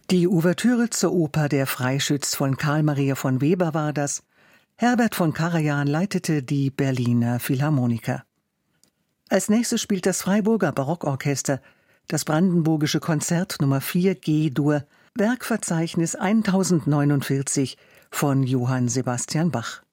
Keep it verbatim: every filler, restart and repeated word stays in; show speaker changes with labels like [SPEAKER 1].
[SPEAKER 1] Die Ouvertüre zur Oper Der Freischütz von Karl Maria von Weber war das. Herbert von Karajan leitete die Berliner Philharmoniker. Als nächstes spielt das Freiburger Barockorchester das Brandenburgische Konzert Nummer vier G-Dur, Werkverzeichnis tausendneunundvierzig von Johann Sebastian Bach.